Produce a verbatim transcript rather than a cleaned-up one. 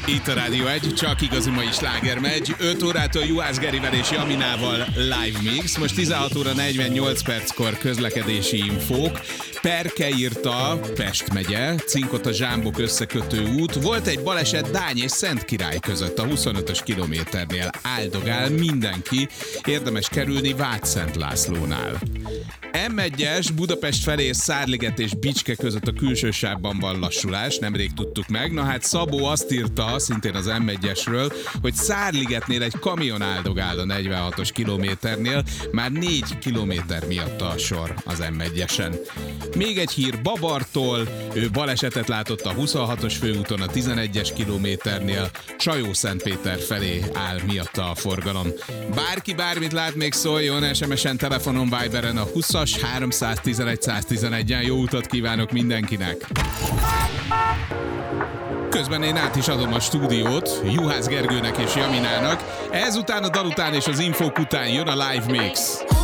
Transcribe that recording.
Itt a Rádió egy, csak igazi mai sláger megy. öt órától Juhász Gerivel és Jaminával live mix. Most tizenhat óra negyvennyolc perckor közlekedési infók. Perke írta, Pest megye, Cinkot a Zsámbok összekötő út. Volt egy baleset Dány és Szentkirály között a huszonötös kilométernél. Áldogál mindenki, érdemes kerülni Vácszent Lászlónál. em egyes Budapest felé Szárliget és Bicske között a külső sávban van lassulás, nemrég tudtuk meg. Na hát Szabó azt írta, szintén az em egyesről, hogy Szárligetnél egy kamion áldogál a negyvenhatos kilométernél, már négy kilométer miatt a sor az em egyesen. Még egy hír Babartól, ő balesetet látott a huszonhatos főúton a tizenegyes kilométernél, Csajó-Szentpéter felé áll miatta a forgalom. Bárki bármit lát, még szóljon, es em es-en, telefonon, Viberen a huszas háromszáztizenegy száztizenegyen. Jó utat kívánok mindenkinek! Közben én át is adom a stúdiót Juhász Gergőnek és Jaminának. Ezután a dal után és az infók után jön a live mix.